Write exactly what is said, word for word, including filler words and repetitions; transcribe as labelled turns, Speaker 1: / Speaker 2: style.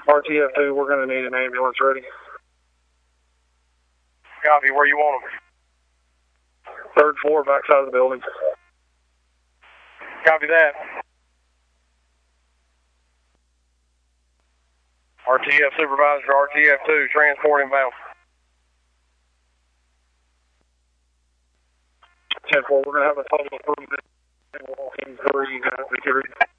Speaker 1: R T F two, we're going to need an ambulance ready.
Speaker 2: Copy, where you want them?
Speaker 1: Third floor, backside of the building.
Speaker 2: Copy that. R T F supervisor, R T F two, transport inbound.
Speaker 1: ten four, we're going to have a total of three walking three.